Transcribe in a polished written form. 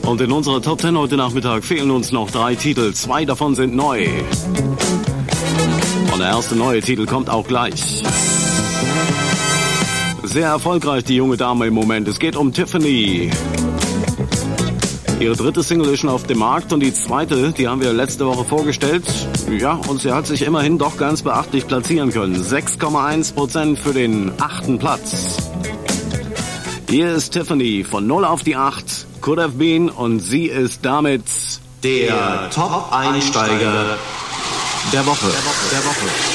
Und in unserer Top 10 heute Nachmittag fehlen uns noch 3 Titel. 2 davon sind neu. Und der erste neue Titel kommt auch gleich. Sehr erfolgreich, die junge Dame im Moment. Es geht um Tiffany. Ihre dritte Single ist schon auf dem Markt und die zweite, die haben wir letzte Woche vorgestellt. Ja, und sie hat sich immerhin doch ganz beachtlich platzieren können. 6,1% für den 8. Platz. Hier ist Tiffany von 0 auf die 8. Could Have Been, und sie ist damit der Top-Einsteiger der Woche.